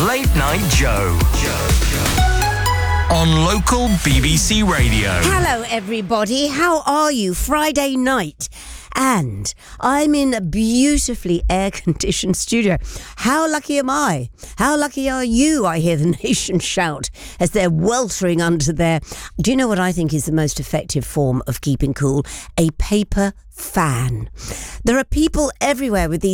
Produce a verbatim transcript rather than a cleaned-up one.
Late Night Joe. On local B B C Radio. Hello, everybody. How are you? Friday night. And I'm in a beautifully air-conditioned studio. How lucky am I? How lucky are you? I hear the nation shout as they're weltering under their... Do you know what I think is the most effective form of keeping cool? A paper fan. There are people everywhere with these